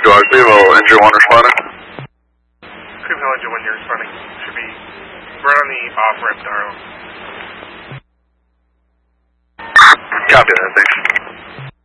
Clevo, engine 1 responding. Clevo, engine 1, you're responding. Should be right on the off-ramp to Harlem. Copy that, thanks.